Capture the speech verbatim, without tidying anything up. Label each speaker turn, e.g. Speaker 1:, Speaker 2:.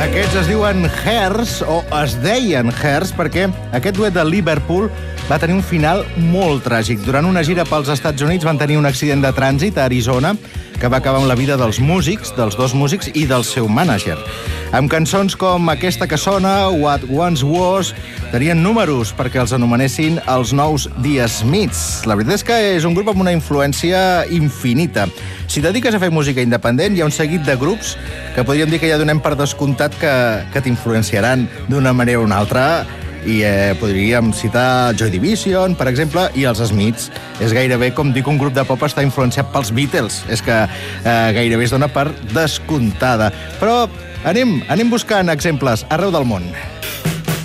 Speaker 1: Aquests es diuen Hairs, o es deien Hairs, perquè aquest duet de Liverpool va tenir un final molt tràgic. Durant una gira pels Estats Units van tenir un accident de trànsit a Arizona que va acabar amb la vida dels músics, dels dos músics i del seu mànager. Amb cançons com aquesta que sona, What Once Was, tenien números perquè els anomenessin els nous The Smiths. La veritat és que és un grup amb una influència infinita. Si dediques a fer música independent, hi ha un seguit de grups que podríem dir que ja donem per descomptat que, que t'influenciaran d'una manera o una altra. I eh, podríem citar Joy Division, per exemple, i els Smiths. És gairebé com dir que un grup de pop està influenciat pels Beatles. És que eh, gairebé es dona per descomptada. Però anem, anem buscant exemples arreu del món.